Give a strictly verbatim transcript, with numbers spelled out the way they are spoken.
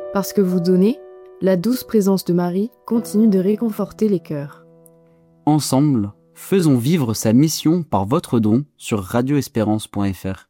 Parce que vous donnez, la douce présence de Marie continue de réconforter les cœurs. Ensemble, faisons vivre sa mission par votre don sur radio espérance point f r.